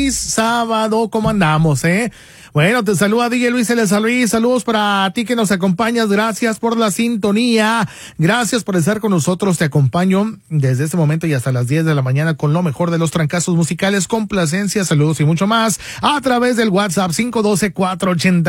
feliz sábado. ¿Cómo andamos, Bueno, te saluda DJ Luis Eleza Luis. Saludos para ti que nos acompañas. Gracias por la sintonía. Gracias por estar con nosotros. Te acompaño desde este momento y hasta las 10 de la mañana con lo mejor de los trancazos musicales, complacencias, saludos y mucho más a través del WhatsApp 512-480.